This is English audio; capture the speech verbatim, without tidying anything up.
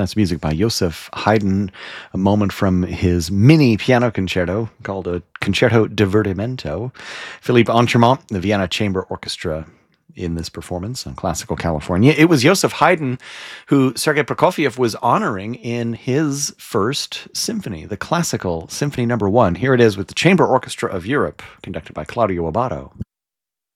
That's music by Joseph Haydn, a moment from his mini piano concerto called a Concerto Divertimento. Philippe Entremont, the Vienna Chamber Orchestra, in this performance on Classical California. It was Joseph Haydn who Sergei Prokofiev was honoring in his first symphony, the Classical Symphony Number One. Here it is with the Chamber Orchestra of Europe, conducted by Claudio Abbado.